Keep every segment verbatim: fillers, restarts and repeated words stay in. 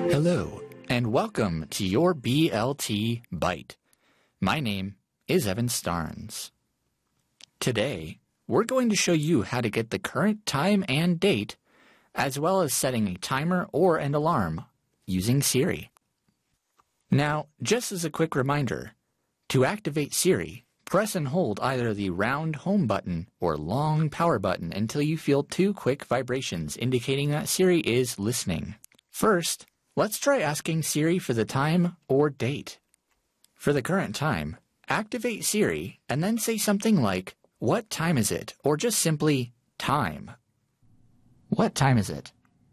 Hello, and welcome to your B L T Bite. My name is Evan Starnes. Today, we're going to show you how to get the current time and date, as well as setting a timer or an alarm using Siri. Now, just as a quick reminder, to activate Siri, press and hold either the round home button or long power button until you feel two quick vibrations indicating that Siri is listening. First, let's try asking Siri for the time or date. For the current time, activate Siri and then say something like, "What time is it?" or just simply, "Time." What time is it?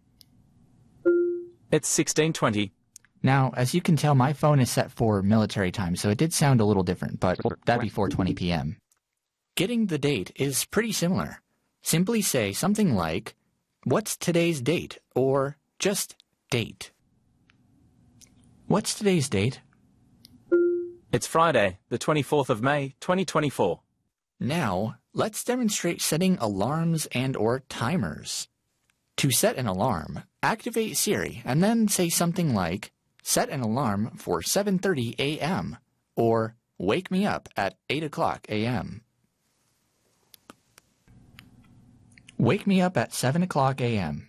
It's sixteen twenty. Now, as you can tell, my phone is set for military time, so it did sound a little different, but that'd be four twenty p m Getting the date is pretty similar. Simply say something like, "What's today's date?" or just date. What's today's date? It's Friday, the twenty-fourth of May, twenty twenty-four. Now, let's demonstrate setting alarms and or timers. To set an alarm, activate Siri and then say something like, "Set an alarm for seven thirty a m" or "Wake me up at eight o'clock a m" Wake me up at seven o'clock a m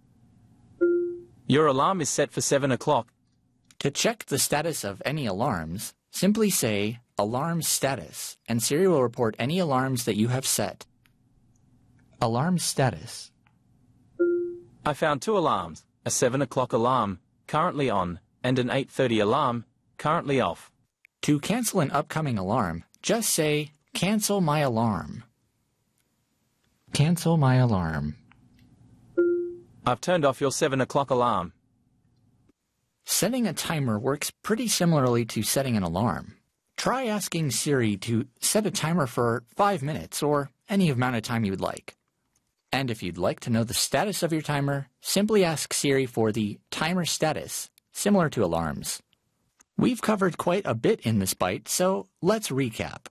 Your alarm is set for seven o'clock. To check the status of any alarms, simply say, "Alarm status," and Siri will report any alarms that you have set. Alarm status. I found two alarms, a seven o'clock alarm, currently on, and an eight thirty alarm, currently off. To cancel an upcoming alarm, just say, "Cancel my alarm." Cancel my alarm. I've turned off your seven o'clock alarm. Setting a timer works pretty similarly to setting an alarm. Try asking Siri to set a timer for five minutes or any amount of time you would like. And if you'd like to know the status of your timer, simply ask Siri for the timer status, similar to alarms. We've covered quite a bit in this bite, so let's recap.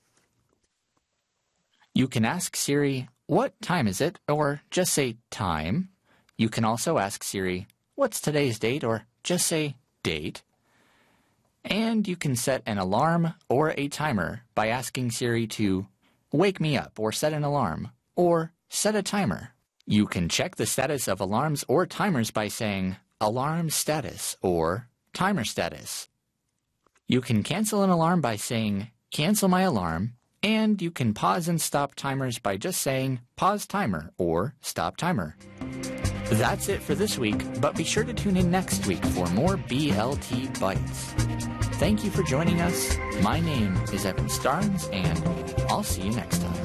You can ask Siri, "What time is it?" or just say, "Time." You can also ask Siri, "What's today's date?" or just say, "Date." And you can set an alarm or a timer by asking Siri to wake me up or set an alarm or set a timer. You can check the status of alarms or timers by saying alarm status or timer status. You can cancel an alarm by saying cancel my alarm, and you can pause and stop timers by just saying pause timer or stop timer. That's it for this week, but be sure to tune in next week for more B L T Bites. Thank you for joining us. My name is Evan Starnes, and I'll see you next time.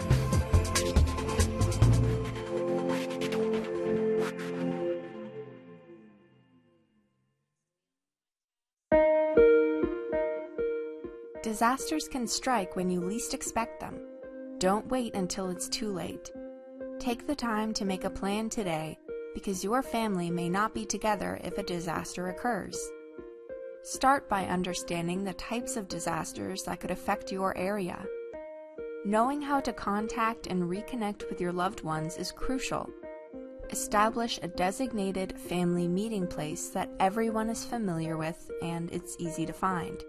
Disasters can strike when you least expect them. Don't wait until it's too late. Take the time to make a plan today, because your family may not be together if a disaster occurs. Start by understanding the types of disasters that could affect your area. Knowing how to contact and reconnect with your loved ones is crucial. Establish a designated family meeting place that everyone is familiar with and it's easy to find.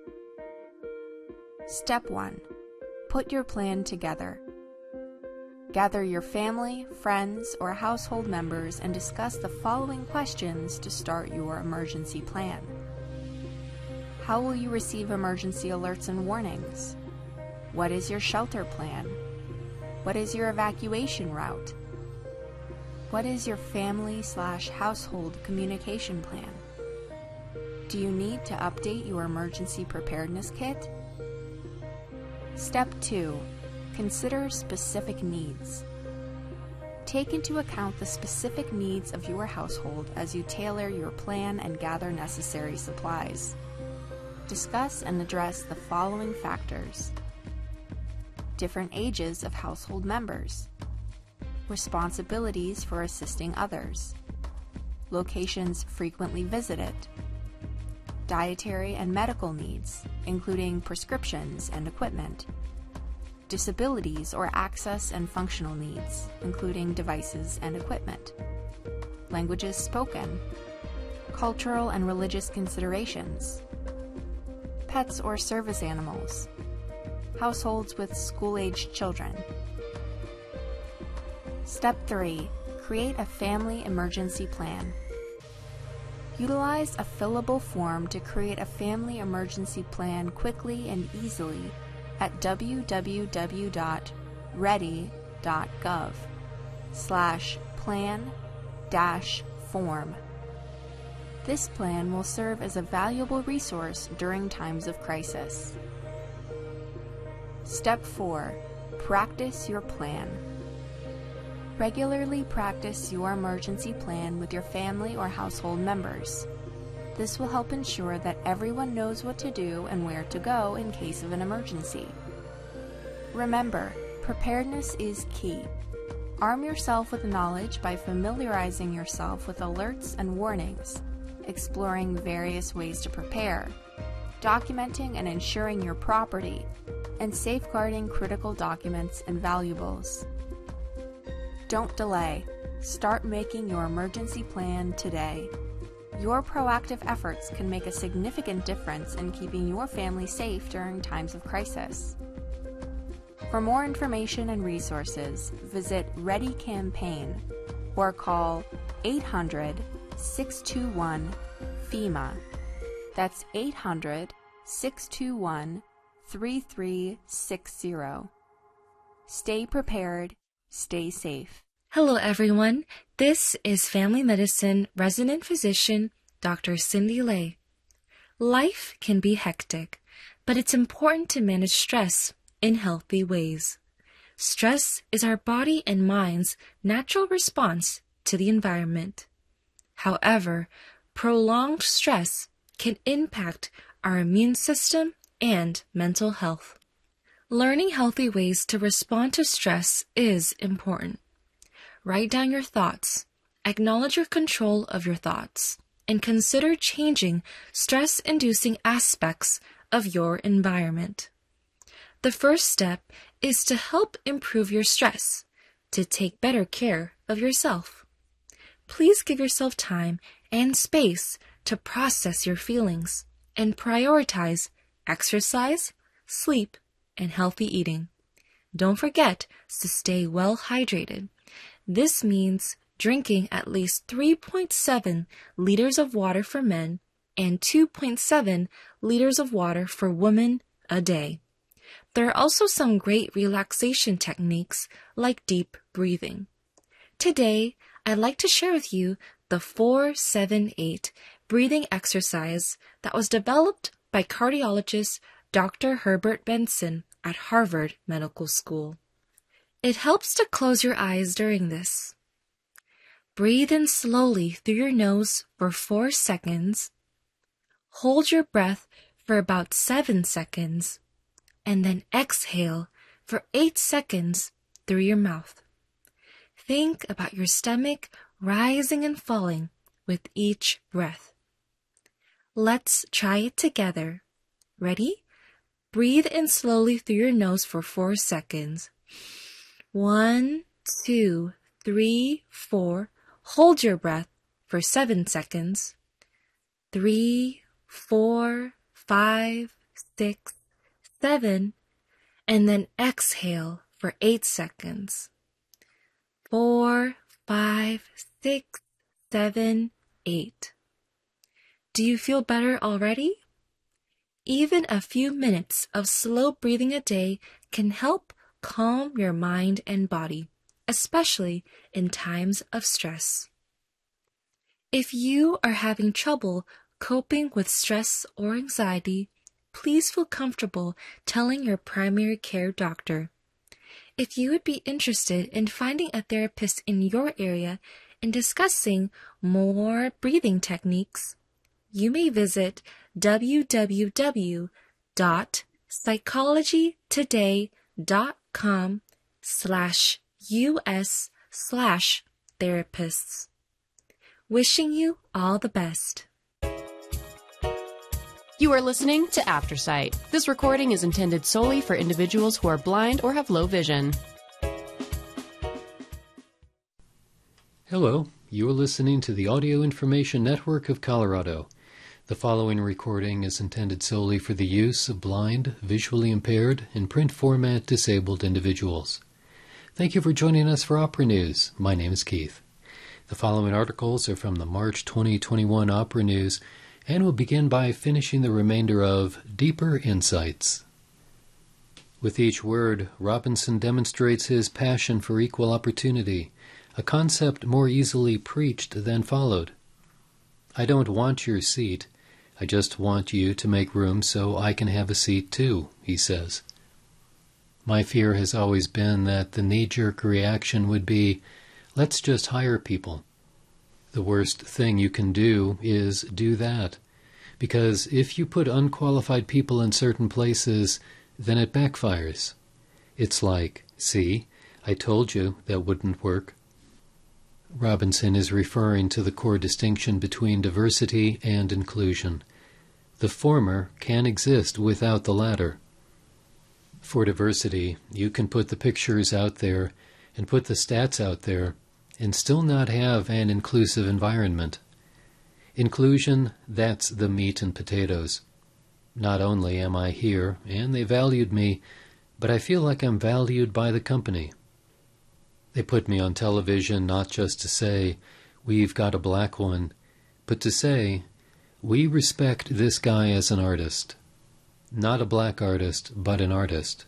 Step one. Put your plan together. Gather your family, friends, or household members and discuss the following questions to start your emergency plan. How will you receive emergency alerts and warnings? What is your shelter plan? What is your evacuation route? What is your family slash household communication plan? Do you need to update your emergency preparedness kit? Step two. Consider specific needs. Take into account the specific needs of your household as you tailor your plan and gather necessary supplies. Discuss and address the following factors: different ages of household members, responsibilities for assisting others, locations frequently visited, dietary and medical needs, including prescriptions and equipment, disabilities or access and functional needs, including devices and equipment, languages spoken, cultural and religious considerations, pets or service animals, households with school-aged children. Step three. Create a family emergency plan. Utilize a fillable form to create a family emergency plan quickly and easily at w w w dot ready dot gov slash plan dash form. This plan will serve as a valuable resource during times of crisis. Step four. Practice your plan. Regularly practice your emergency plan with your family or household members. This will help ensure that everyone knows what to do and where to go in case of an emergency. Remember, preparedness is key. Arm yourself with knowledge by familiarizing yourself with alerts and warnings, exploring various ways to prepare, documenting and insuring your property, and safeguarding critical documents and valuables. Don't delay. Start making your emergency plan today. Your proactive efforts can make a significant difference in keeping your family safe during times of crisis. For more information and resources, visit Ready Campaign or call eight hundred, six two one, FEMA. That's eight hundred, six two one, three three six zero. Stay prepared. Stay safe. Hello, everyone. This is Family Medicine Resident Physician Doctor Cindy Lay. Life can be hectic, but it's important to manage stress in healthy ways. Stress is our body and mind's natural response to the environment. However, prolonged stress can impact our immune system and mental health. Learning healthy ways to respond to stress is important. Write down your thoughts, acknowledge your control of your thoughts, and consider changing stress-inducing aspects of your environment. The first step is to help improve your stress, to take better care of yourself. Please give yourself time and space to process your feelings and prioritize exercise, sleep, and healthy eating. Don't forget to stay well hydrated. This means drinking at least three point seven liters of water for men and two point seven liters of water for women a day. There are also some great relaxation techniques like deep breathing. Today, I'd like to share with you the four seven eight breathing exercise that was developed by cardiologist Doctor Herbert Benson at Harvard Medical School. It helps to close your eyes during this. Breathe in slowly through your nose for four seconds. Hold your breath for about seven seconds, and then exhale for eight seconds through your mouth. Think about your stomach rising and falling with each breath. Let's try it together. Ready? Breathe in slowly through your nose for four seconds. One, two, three, four. Hold your breath for seven seconds. Three, four, five, six, seven, and then exhale for eight seconds. Four, five, six, seven, eight. Do you feel better already? Even a few minutes of slow breathing a day can help calm your mind and body, especially in times of stress. If you are having trouble coping with stress or anxiety, please feel comfortable telling your primary care doctor. If you would be interested in finding a therapist in your area and discussing more breathing techniques, you may visit w w w dot psychology today dot com slash us slash therapists. Wishing you all the best. You are listening to Aftersight. This recording is intended solely for individuals who are blind or have low vision. Hello, You are listening to the Audio Information Network of Colorado. The following recording is intended solely for the use of blind, visually impaired, and print format disabled individuals. Thank you for joining us for Opera News. My name is Keith. The following articles are from the March twenty twenty-one Opera News, and we'll begin by finishing the remainder of Deeper Insights. With each word, Robinson demonstrates his passion for equal opportunity, a concept more easily preached than followed. I don't want your seat. I just want you to make room so I can have a seat too, he says. My fear has always been that the knee-jerk reaction would be, let's just hire people. The worst thing you can do is do that, because if you put unqualified people in certain places, then it backfires. It's like, see, I told you that wouldn't work. Robinson is referring to the core distinction between diversity and inclusion. The former can exist without the latter. For diversity, you can put the pictures out there and put the stats out there and still not have an inclusive environment. Inclusion, that's the meat and potatoes. Not only am I here, and they valued me, but I feel like I'm valued by the company. They put me on television not just to say, we've got a black one, but to say, we respect this guy as an artist. Not a black artist, but an artist.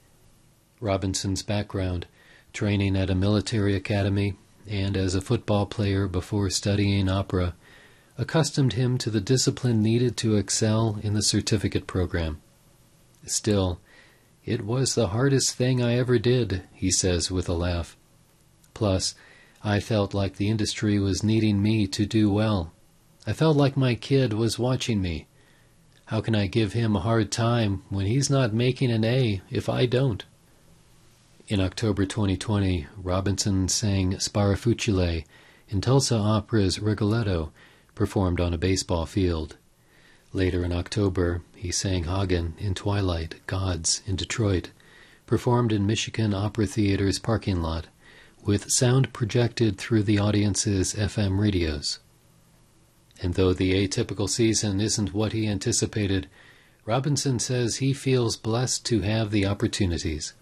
Robinson's background, training at a military academy, and as a football player before studying opera, accustomed him to the discipline needed to excel in the certificate program. Still, it was the hardest thing I ever did, he says with a laugh. Plus, I felt like the industry was needing me to do well. I felt like my kid was watching me. How can I give him a hard time when he's not making an A if I don't? In October twenty twenty, Robinson sang Sparafucile in Tulsa Opera's Rigoletto, performed on a baseball field. Later in October, he sang Hagen in Twilight, Gods in Detroit, performed in Michigan Opera Theater's parking lot, with sound projected through the audience's F M radios. And though the atypical season isn't what he anticipated, Robinson says he feels blessed to have the opportunities.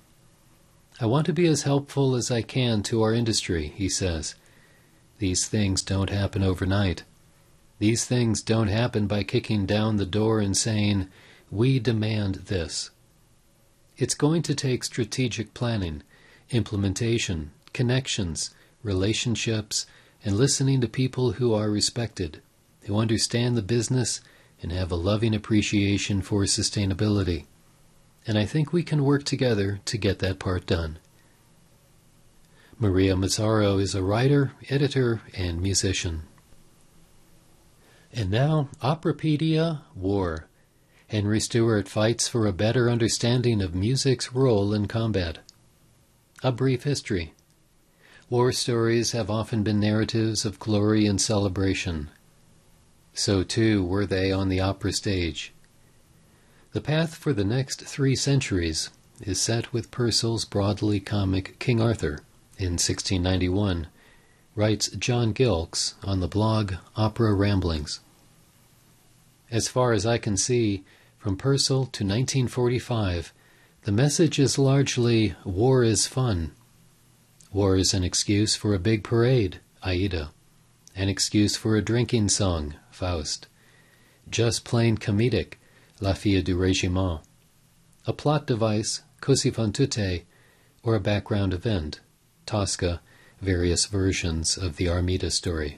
I want to be as helpful as I can to our industry, he says. These things don't happen overnight. These things don't happen by kicking down the door and saying, we demand this. It's going to take strategic planning, implementation, connections, relationships, and listening to people who are respected, who understand the business and have a loving appreciation for sustainability. And I think we can work together to get that part done. Maria Mazzaro is a writer, editor, and musician. And now, Operapedia War. Henry Stewart fights for a better understanding of music's role in combat. A brief history. War stories have often been narratives of glory and celebration. So too were they on the opera stage. The path for the next three centuries is set with Purcell's broadly comic King Arthur in sixteen ninety-one, writes John Gilkes on the blog Opera Ramblings. As far as I can see, from Purcell to nineteen forty-five, the message is largely war is fun. War is an excuse for a big parade, Aida. An excuse for a drinking song, Faust. Just plain comedic, La Fille du Régiment. A plot device, Così fan tutte, or a background event, Tosca, various versions of the Armida story.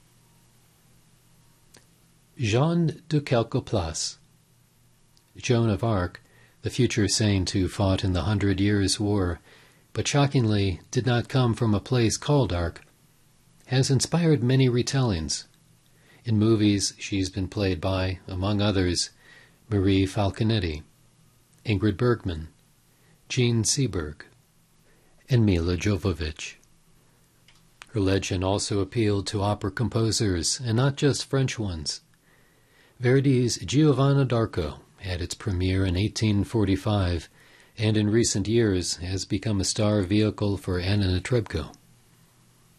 Jeanne de quelque place. Joan of Arc, the future saint who fought in the Hundred Years' War, but shockingly did not come from a place called Arc, has inspired many retellings. In movies, she's been played by, among others, Marie Falconetti, Ingrid Bergman, Jean Seberg, and Mila Jovovich. Her legend also appealed to opera composers, and not just French ones. Verdi's Giovanna d'Arco had its premiere in eighteen forty-five, and in recent years has become a star vehicle for Anna Netrebko.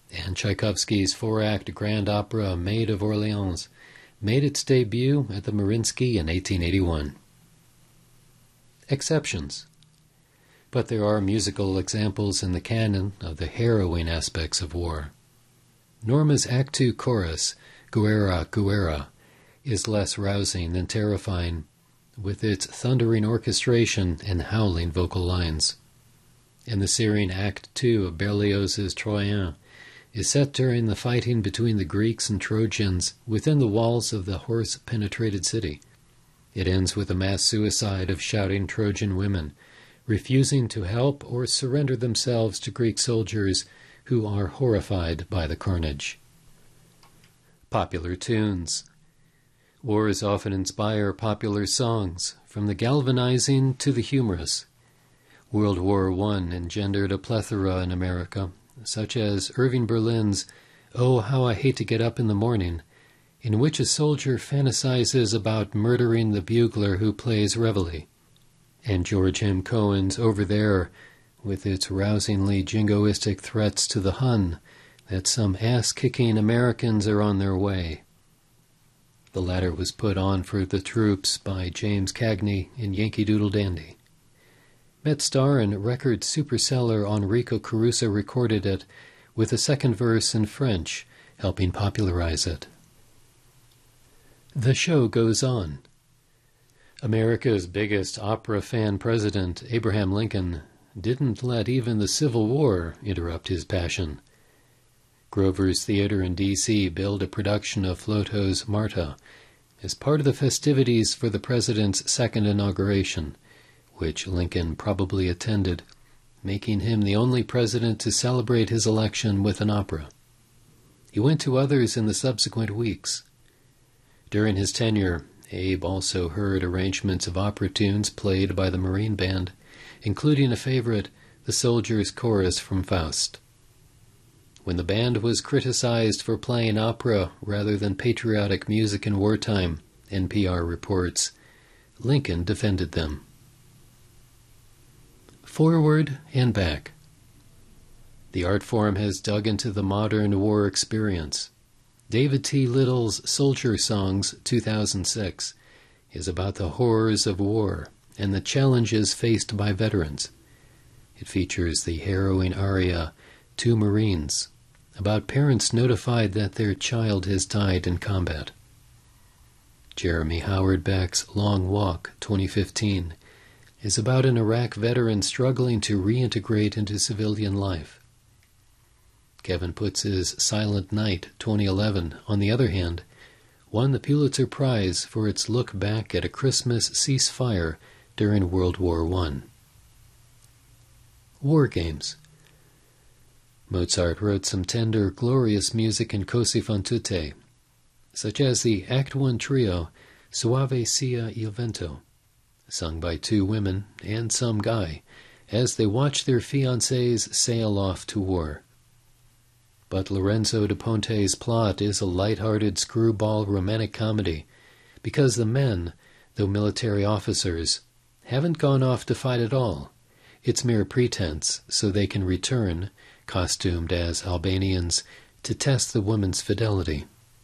and Tchaikovsky's four-act grand opera Maid of Orleans made its debut at the Mariinsky in eighteen eighty-one. Exceptions. But there are musical examples in the canon of the harrowing aspects of war. Norma's Act Two chorus, Guerra, Guerra, is less rousing than terrifying, with its thundering orchestration and howling vocal lines. And the searing Act Two of Berlioz's Troyen is set during the fighting between the Greeks and Trojans within the walls of the horse-penetrated city. It ends with a mass suicide of shouting Trojan women, refusing to help or surrender themselves to Greek soldiers who are horrified by the carnage. Popular tunes. Wars often inspire popular songs, from the galvanizing to the humorous. World War One engendered a plethora in America, such as Irving Berlin's "Oh, How I Hate to Get Up in the Morning," in which a soldier fantasizes about murdering the bugler who plays reveille, and George M. Cohan's Over There, with its rousingly jingoistic threats to the Hun that some ass-kicking Americans are on their way. The latter was put on for the troops by James Cagney in Yankee Doodle Dandy. Met star and record superseller Enrico Caruso recorded it, with a second verse in French, helping popularize it. The show goes on. America's biggest opera fan president, Abraham Lincoln, didn't let even the Civil War interrupt his passion. Grover's Theatre in D C billed a production of Floto's Marta as part of the festivities for the president's second inauguration, which Lincoln probably attended, making him the only president to celebrate his election with an opera. He went to others in the subsequent weeks. During his tenure, Abe also heard arrangements of opera tunes played by the Marine Band, including a favorite, the Soldiers' Chorus from Faust. When the band was criticized for playing opera rather than patriotic music in wartime, N P R reports, Lincoln defended them. Forward and back. The art form has dug into the modern war experience. David T. Little's Soldier Songs two thousand six is about the horrors of war and the challenges faced by veterans. It features the harrowing aria, Two Marines, about parents notified that their child has died in combat. Jeremy Howard Beck's Long Walk twenty fifteen is about an Iraq veteran struggling to reintegrate into civilian life. Kevin Putz's Silent Night twenty eleven, on the other hand, won the Pulitzer Prize for its look back at a Christmas ceasefire during World War One. War games. Mozart wrote some tender, glorious music in Così fan tutte, such as the Act One trio Soave sia il vento, sung by two women and some guy as they watch their fiancés sail off to war. But Lorenzo da Ponte's plot is a light-hearted screwball romantic comedy, because the men, though military officers, haven't gone off to fight at all. It's mere pretense, so they can return, costumed as Albanians, to test the woman's fidelity.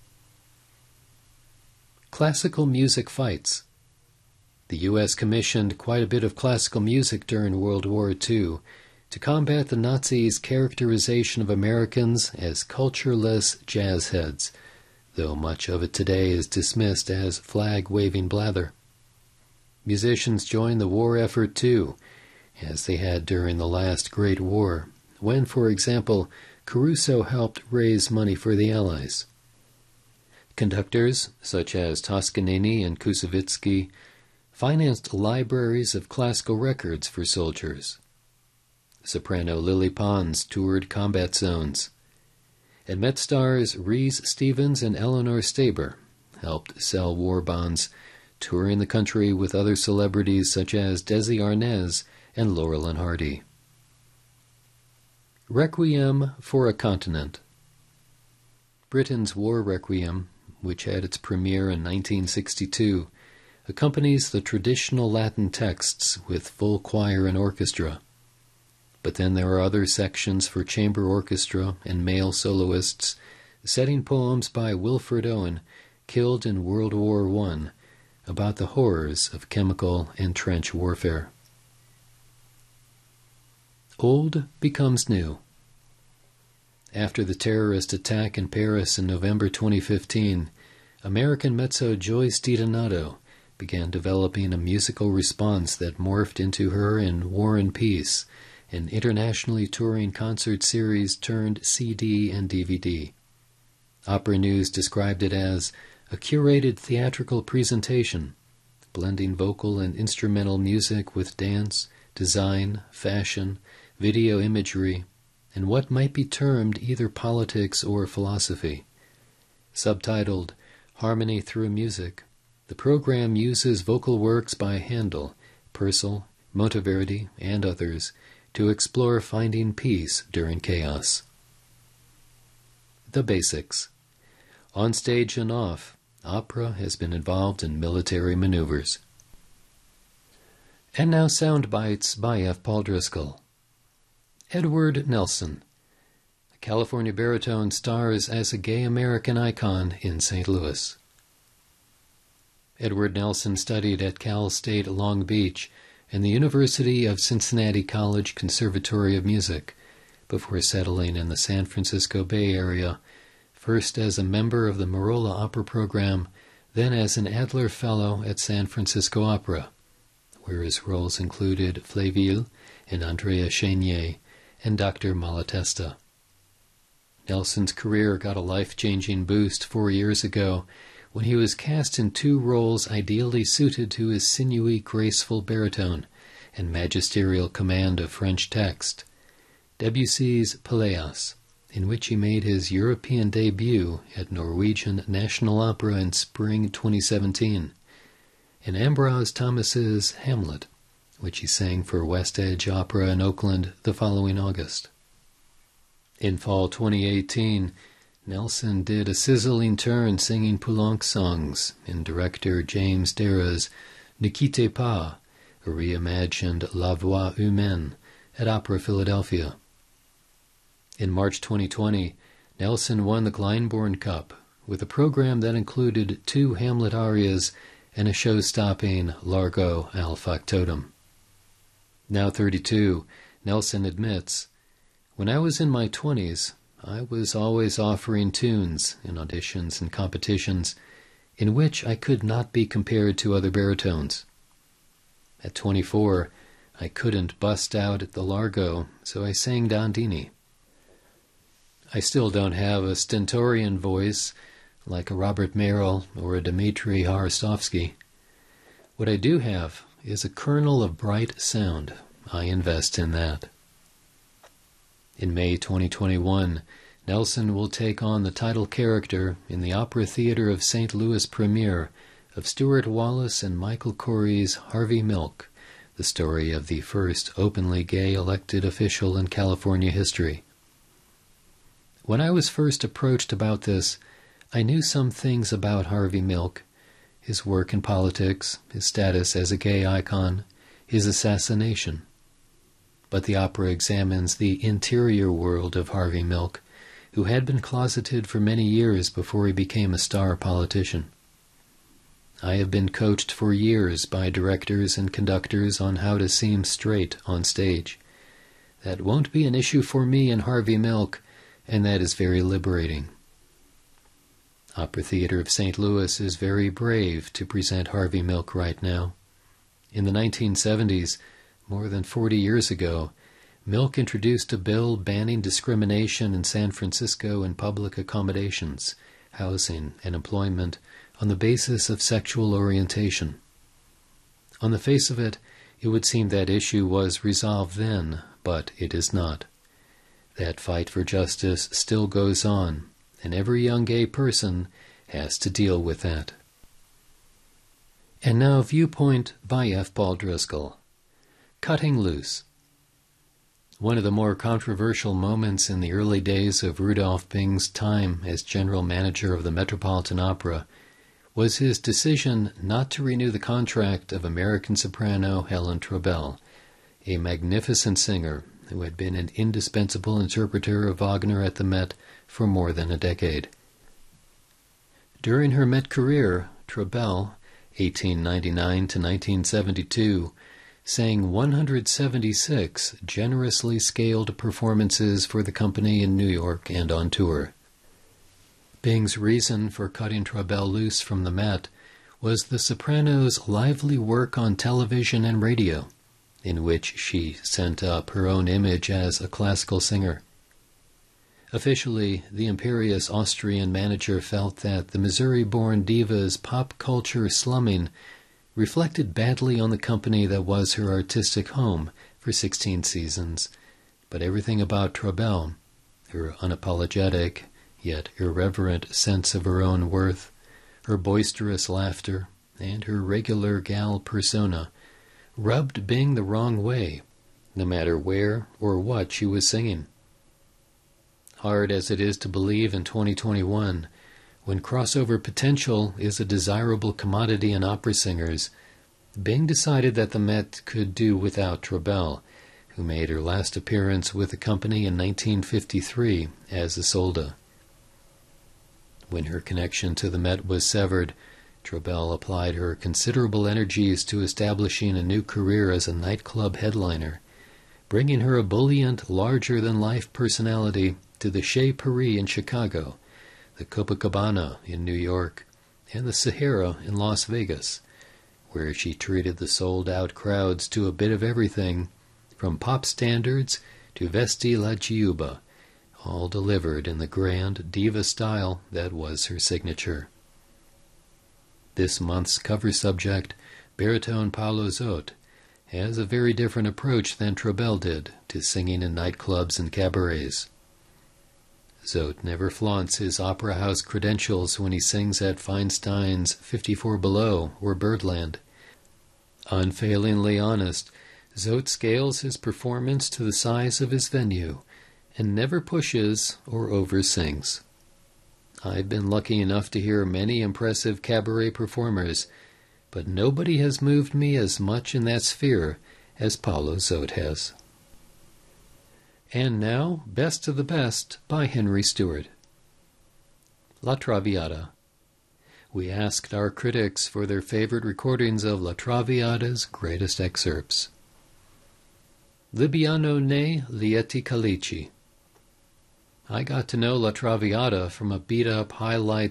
Classical music fights. The U S commissioned quite a bit of classical music during World War Two to combat the Nazis' characterization of Americans as cultureless jazz heads, though much of it today is dismissed as flag-waving blather. Musicians joined the war effort too, as they had during the last Great War, when, for example, Caruso helped raise money for the Allies. Conductors, such as Toscanini and Kusevitsky, financed libraries of classical records for soldiers. Soprano Lily Pons toured combat zones, and Met stars Reese Stevens and Eleanor Staber helped sell war bonds, touring the country with other celebrities such as Desi Arnaz and Laurel and Hardy. Requiem for a Continent. Britain's War Requiem, which had its premiere in nineteen sixty-two, accompanies the traditional Latin texts with full choir and orchestra. But then there are other sections for chamber orchestra and male soloists, setting poems by Wilfred Owen, killed in World War One, about the horrors of chemical and trench warfare. Old becomes new. After the terrorist attack in Paris in November twenty fifteen, American mezzo Joyce DiDonato began developing a musical response that morphed into her in War and Peace, an internationally touring concert series turned C D and D V D. Opera News described it as a curated theatrical presentation, blending vocal and instrumental music with dance, design, fashion, video imagery, and what might be termed either politics or philosophy. Subtitled Harmony Through Music, the program uses vocal works by Handel, Purcell, Monteverdi, and others to explore finding peace during chaos. The basics. On stage and off, opera has been involved in military maneuvers. And now sound bites by F. Paul Driscoll. Edward Nelson. A California baritone stars as a gay American icon in Saint Louis. Edward Nelson studied at Cal State Long Beach and the University of Cincinnati College Conservatory of Music before settling in the San Francisco Bay Area, first as a member of the Marola Opera Program, then as an Adler Fellow at San Francisco Opera, where his roles included Flaville and Andrea Chenier and Doctor Malatesta. Nelson's career got a life-changing boost four years ago when he was cast in two roles ideally suited to his sinewy, graceful baritone and magisterial command of French text. Debussy's Pelléas, in which he made his European debut at Norwegian National Opera in spring twenty seventeen, and Ambrose Thomas's Hamlet, which he sang for West Edge Opera in Oakland the following August. In fall twenty eighteen, Nelson did a sizzling turn singing Poulenc songs in director James Dara's Ne quittez pas, a reimagined La Voix Humaine at Opera Philadelphia. In March twenty twenty, Nelson won the Glyndebourne Cup with a program that included two Hamlet arias and a show-stopping Largo al Factotum. Now thirty-two, Nelson admits, "When I was in my twenties, I was always offering tunes in auditions and competitions in which I could not be compared to other baritones. At twenty-four, I couldn't bust out at the Largo, so I sang Dondini. I still don't have a stentorian voice like a Robert Merrill or a Dmitri Harastovsky. What I do have is a kernel of bright sound. I invest in that." In May twenty twenty-one, Nelson will take on the title character in the Opera Theater of Saint Louis premiere of Stuart Wallace and Michael Corey's Harvey Milk, the story of the first openly gay elected official in California history. When I was first approached about this, I knew some things about Harvey Milk, his work in politics, his status as a gay icon, his assassination. But the opera examines the interior world of Harvey Milk, who had been closeted for many years before he became a star politician. I have been coached for years by directors and conductors on how to seem straight on stage. That won't be an issue for me in Harvey Milk, and that is very liberating. Opera Theater of Saint Louis is very brave to present Harvey Milk right now. In the nineteen seventies, more than forty years ago, Milk introduced a bill banning discrimination in San Francisco in public accommodations, housing, and employment on the basis of sexual orientation. On the face of it, it would seem that issue was resolved then, but it is not. That fight for justice still goes on, and every young gay person has to deal with that. And now Viewpoint by F. Paul Driscoll. Cutting Loose. One of the more controversial moments in the early days of Rudolph Bing's time as general manager of the Metropolitan Opera was his decision not to renew the contract of American soprano Helen Trobel, a magnificent singer who had been an indispensable interpreter of Wagner at the Met for more than a decade. During her Met career, Trebell, eighteen ninety-nine to nineteen seventy-two, sang one hundred seventy-six generously scaled performances for the company in New York and on tour. Bing's reason for cutting Trebell loose from the Met was the soprano's lively work on television and radio, in which she sent up her own image as a classical singer. Officially, the imperious Austrian manager felt that the Missouri-born diva's pop culture slumming reflected badly on the company that was her artistic home for sixteen seasons, but everything about Trebell, her unapologetic yet irreverent sense of her own worth, her boisterous laughter, and her regular gal persona, rubbed Bing the wrong way, no matter where or what she was singing. Hard as it is to believe in twenty twenty-one, when crossover potential is a desirable commodity in opera singers, Bing decided that the Met could do without Trebell, who made her last appearance with the company in nineteen fifty-three as Isolde. When her connection to the Met was severed, Trebell applied her considerable energies to establishing a new career as a nightclub headliner, bringing her ebullient, larger-than-life personality to the Chez Paris in Chicago, the Copacabana in New York, and the Sahara in Las Vegas, where she treated the sold-out crowds to a bit of everything, from pop standards to Vesti la Giuba, all delivered in the grand diva style that was her signature. This month's cover subject, baritone Paolo Zote, has a very different approach than Trebell did to singing in nightclubs and cabarets. Zote never flaunts his opera house credentials when he sings at Feinstein's fifty-four Below or Birdland. Unfailingly honest, Zote scales his performance to the size of his venue and never pushes or oversins. I've been lucky enough to hear many impressive cabaret performers, but nobody has moved me as much in that sphere as Paolo Zote has. And now, Best of the Best by Henry Stewart. La Traviata. We asked our critics for their favorite recordings of La Traviata's greatest excerpts. Libiano ne lieti calici. I got to know La Traviata from a beat-up highlight